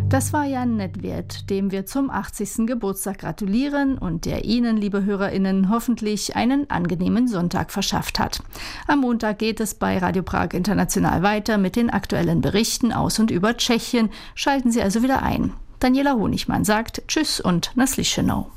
Das war Jan Nedvěd, dem wir zum 80. Geburtstag gratulieren und der Ihnen, liebe HörerInnen, hoffentlich einen angenehmen Sonntag verschafft hat. Am Montag geht es bei Radio Prag International weiter mit den aktuellen Berichten aus und über Tschechien. Schalten Sie also wieder ein. Daniela Honigmann sagt Tschüss und Naslischenou.